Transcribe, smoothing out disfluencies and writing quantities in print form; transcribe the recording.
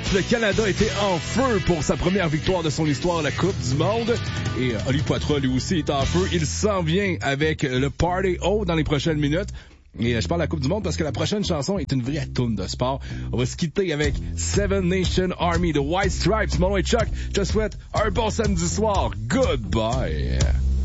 le Canada était en feu pour sa première victoire de son histoire, la Coupe du Monde. Et Oli Poitras, lui aussi, est en feu. Il s'en vient avec le Party O dans les prochaines minutes. Et je parle de la Coupe du Monde parce que la prochaine chanson est une vraie toune de sport. On va se quitter avec Seven Nation Army de White Stripes. Mon nom est Chuck. Je te souhaite un bon samedi soir. Goodbye.